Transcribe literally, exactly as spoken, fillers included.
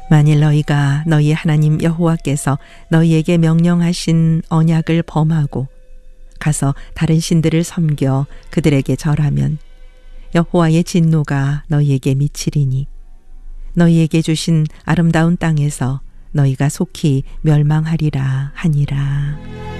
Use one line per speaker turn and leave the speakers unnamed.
만일 너희가 너희 하나님 여호와께서 너희에게 명령하신 언약을 범하고 가서 다른 신들을 섬겨 그들에게 절하면 여호와의 진노가 너희에게 미치리니 너희에게 주신 아름다운 땅에서 너희가 속히 멸망하리라 하니라.